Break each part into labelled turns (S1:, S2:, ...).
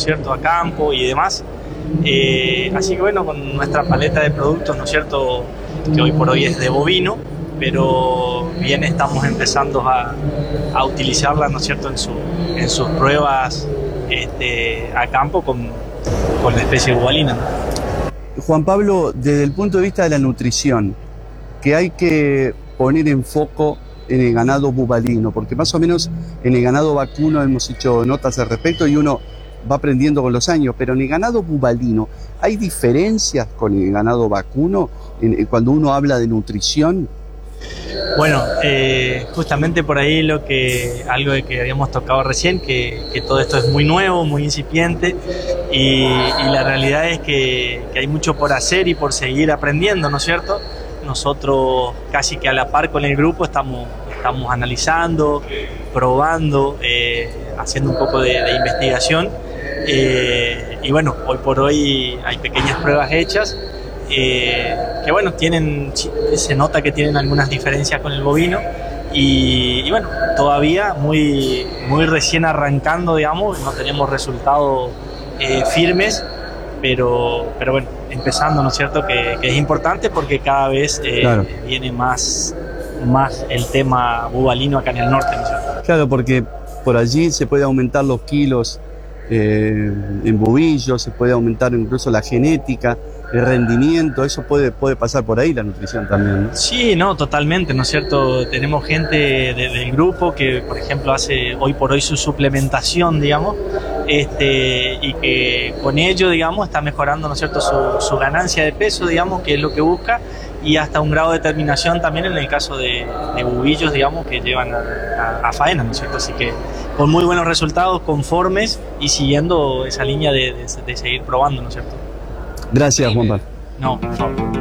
S1: cierto?, a campo y demás. Así que bueno, con nuestra paleta de productos, ¿no es cierto?, que hoy por hoy es de bovino, pero bien estamos empezando a utilizarla, ¿no es cierto?, en sus pruebas a campo con la especie bubalina.
S2: Juan Pablo, desde el punto de vista de la nutrición, que hay que poner en foco en el ganado bubalino, porque más o menos en el ganado vacuno hemos hecho notas al respecto y uno va aprendiendo con los años, pero en el ganado bubalino, ¿hay diferencias con el ganado vacuno cuando uno habla de nutrición?
S1: Bueno, justamente por ahí algo que habíamos tocado recién, que todo esto es muy nuevo, muy incipiente, y la realidad es que hay mucho por hacer y por seguir aprendiendo, ¿no es cierto? Nosotros casi que a la par con el grupo estamos analizando, probando, haciendo un poco de investigación, y bueno, hoy por hoy hay pequeñas pruebas hechas que bueno, se nota que tienen algunas diferencias con el bovino y bueno, todavía muy recién arrancando, digamos, no tenemos resultados firmes, pero bueno, empezando, ¿no es cierto?, que es importante porque cada vez
S2: claro,
S1: viene más el tema bubalino acá en el norte, ¿no es cierto?
S2: Claro, porque por allí se puede aumentar los kilos en bovillos, se puede aumentar incluso la genética, el rendimiento, eso puede pasar por ahí la nutrición también, ¿no?
S1: Sí, no, totalmente, ¿no es cierto? Tenemos gente del grupo que, por ejemplo, hace hoy por hoy su suplementación, digamos, y que con ello, digamos, está mejorando, ¿no es cierto?, su ganancia de peso, digamos, que es lo que busca, y hasta un grado de terminación también en el caso de bovillos, digamos, que llevan a faena, ¿no es cierto? Así que con muy buenos resultados, conformes y siguiendo esa línea de seguir probando, ¿no es cierto?
S2: Gracias, Juan Pablo.
S1: No, por favor.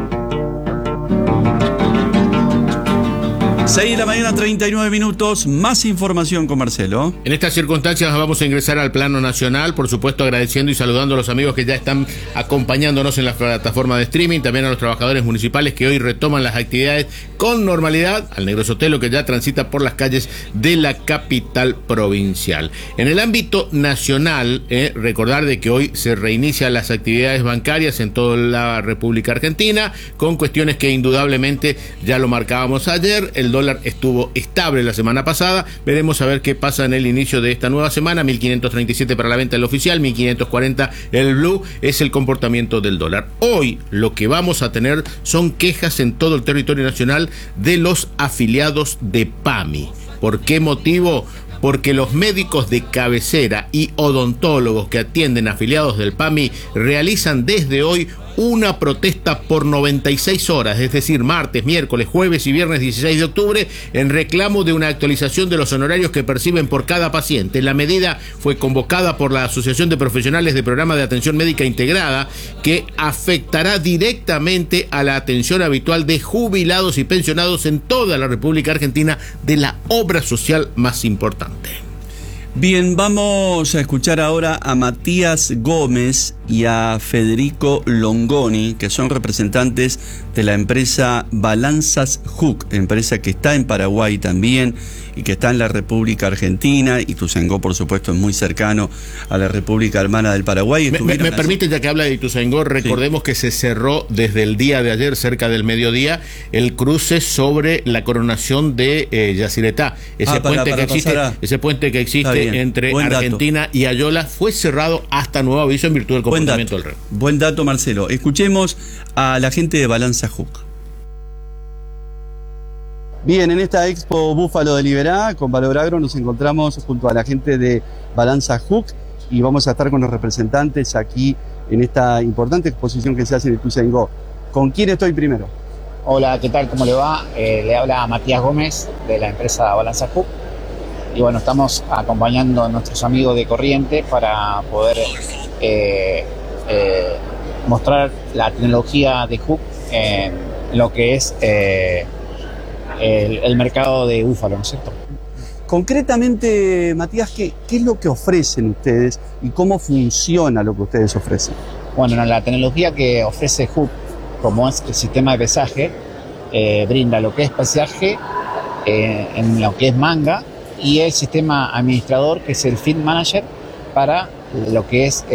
S2: 6 de la mañana, 39 minutos, más información con Marcelo.
S3: En estas circunstancias vamos a ingresar al plano nacional, por supuesto agradeciendo y saludando a los amigos que ya están acompañándonos en la plataforma de streaming, también a los trabajadores municipales que hoy retoman las actividades con normalidad, al Negro Sotelo que ya transita por las calles de la capital provincial. En el ámbito nacional, recordar de que hoy se reinician las actividades bancarias en toda la República Argentina, con cuestiones que indudablemente ya lo marcábamos ayer. El dólar estuvo estable la semana pasada, veremos a ver qué pasa en el inicio de esta nueva semana. 1.537 para la venta del oficial, 1.540 el blue, es el comportamiento del dólar. Hoy lo que vamos a tener son quejas en todo el territorio nacional de los afiliados de PAMI. ¿Por qué motivo? Porque los médicos de cabecera y odontólogos que atienden afiliados del PAMI realizan desde hoy una protesta por 96 horas, es decir, martes, miércoles, jueves y viernes 16 de octubre, en reclamo de una actualización de los honorarios que perciben por cada paciente. La medida fue convocada por la Asociación de Profesionales de Programa de Atención Médica Integrada, que afectará directamente a la atención habitual de jubilados y pensionados en toda la República Argentina, de la obra social más importante.
S2: Bien, vamos a escuchar ahora a Matías Gómez y a Federico Longoni, que son representantes de la empresa Balanzas Hook, empresa que está en Paraguay también y que está en la República Argentina. Ituzaingó, por supuesto, es muy cercano a la República Hermana del Paraguay.
S3: Me permite, ya que habla de Ituzaingó, recordemos que se cerró desde el día de ayer, cerca del mediodía, el cruce sobre la coronación de Yacyretá. Ese puente que existe entre Argentina y Ayola fue cerrado hasta nuevo aviso en virtud del comportamiento del rey.
S2: Buen dato, Marcelo. Escuchemos a la gente de Balanza Hook. Bien, en esta Expo Búfalo de Liberá, con Valor Agro, nos encontramos junto a la gente de Balanza Hook y vamos a estar con los representantes aquí en esta importante exposición que se hace en Ituzaingó. ¿Con quién estoy primero?
S4: Hola, ¿qué tal? ¿Cómo le va? Le habla Matías Gómez de la empresa Balanza Hook. Y bueno, estamos acompañando a nuestros amigos de Corrientes para poder mostrar la tecnología de Hook en lo que es el mercado de búfalo, ¿no es cierto?
S2: Concretamente, Matías, ¿qué es lo que ofrecen ustedes y cómo funciona lo que ustedes ofrecen?
S4: Bueno, la tecnología que ofrece Hook, como es el sistema de pesaje, brinda lo que es pesaje en lo que es manga, y el sistema administrador, que es el Feed Manager, para lo que es